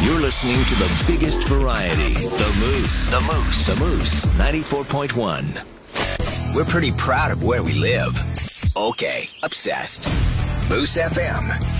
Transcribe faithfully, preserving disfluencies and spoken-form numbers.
You're listening to the biggest variety, The Moose. The Moose. The Moose, ninety-four point one. We're pretty proud of where we live. Okay, obsessed. Moose F M.